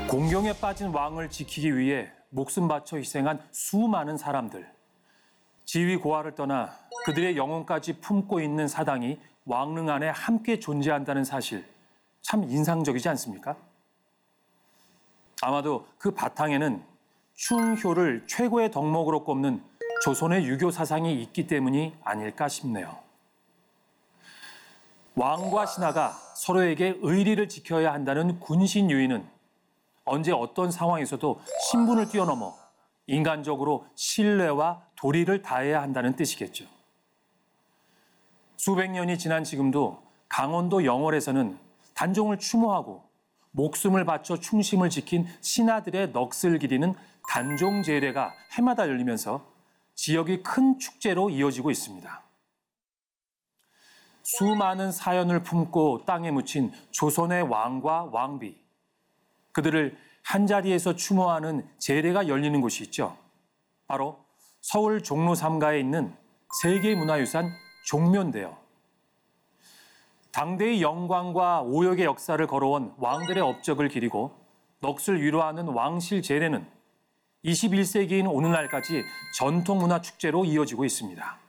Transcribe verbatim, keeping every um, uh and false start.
공경에 빠진 왕을 지키기 위해 목숨 바쳐 희생한 수많은 사람들. 지위 고하를 떠나 그들의 영혼까지 품고 있는 사당이 왕릉 안에 함께 존재한다는 사실, 참 인상적이지 않습니까? 아마도 그 바탕에는 충효를 최고의 덕목으로 꼽는 조선의 유교 사상이 있기 때문이 아닐까 싶네요. 왕과 신하가 서로에게 의리를 지켜야 한다는 군신 유의는 언제 어떤 상황에서도 신분을 뛰어넘어 인간적으로 신뢰와 도리를 다해야 한다는 뜻이겠죠. 수백 년이 지난 지금도 강원도 영월에서는 단종을 추모하고 목숨을 바쳐 충심을 지킨 신하들의 넋을 기리는 단종제례가 해마다 열리면서 지역이 큰 축제로 이어지고 있습니다. 수많은 사연을 품고 땅에 묻힌 조선의 왕과 왕비, 그들을 한자리에서 추모하는 제례가 열리는 곳이 있죠. 바로 서울 종로 삼가에 있는 세계문화유산 종묘인데요. 당대의 영광과 오역의 역사를 걸어온 왕들의 업적을 기리고 넋을 위로하는 왕실 제례는 이십일 세기인 오늘날까지 전통문화 축제로 이어지고 있습니다.